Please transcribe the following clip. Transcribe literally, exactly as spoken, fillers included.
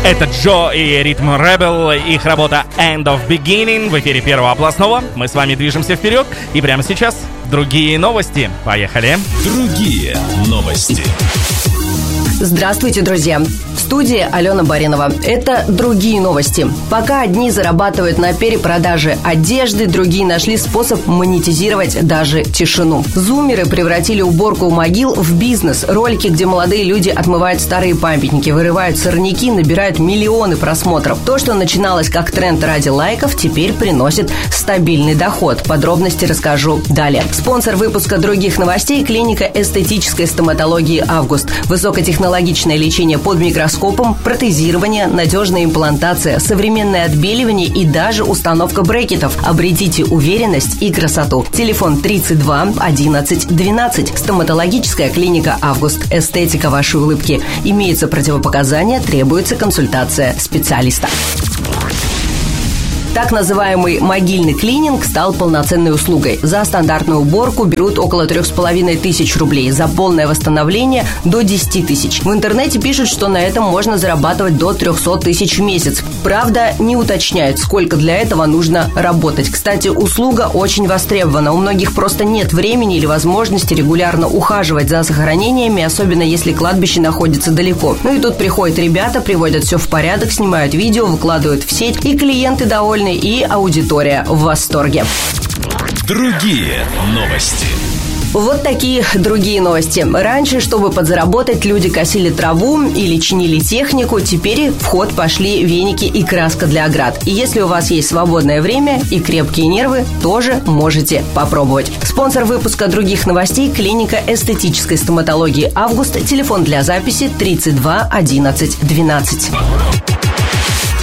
Это Джо и Ритм Ребел, их работа End of Beginning в эфире Первого областного. Мы с вами движемся вперед, и прямо сейчас другие новости. Поехали. Другие новости. Здравствуйте, друзья! В студии Алена Баринова. Это другие новости. Пока одни зарабатывают на перепродаже одежды, другие нашли способ монетизировать даже тишину. Зумеры превратили уборку могил в бизнес. Ролики, где молодые люди отмывают старые памятники, вырывают сорняки, набирают миллионы просмотров. То, что начиналось как тренд ради лайков, теперь приносит стабильный доход. Подробности расскажу далее. Спонсор выпуска других новостей – клиника эстетической стоматологии «Август». Высокотехнологичное лечение под микроскопом, протезирование, надежная имплантация, современное отбеливание и даже установка брекетов. Обретите уверенность и красоту. Телефон тридцать два одиннадцать двенадцать. Стоматологическая клиника «Август». Эстетика вашей улыбки. Имеются противопоказания, требуется консультация специалиста. Так называемый могильный клининг стал полноценной услугой. За стандартную уборку берут около трех с половиной тысяч рублей, за полное восстановление до десяти тысяч. В интернете пишут, что на этом можно зарабатывать до трехсот тысяч в месяц. Правда, не уточняют, сколько для этого нужно работать. Кстати, услуга очень востребована. У многих просто нет времени или возможности регулярно ухаживать за захоронениями, особенно если кладбище находится далеко. Ну и тут приходят ребята, приводят все в порядок, снимают видео, выкладывают в сеть, и клиенты довольны, и аудитория в восторге. Другие новости. Вот такие другие новости. Раньше, чтобы подзаработать, люди косили траву или чинили технику. Теперь в ход пошли веники и краска для оград. И если у вас есть свободное время и крепкие нервы, тоже можете попробовать. Спонсор выпуска других новостей – клиника эстетической стоматологии «Август». Телефон для записи тридцать два одиннадцать двенадцать.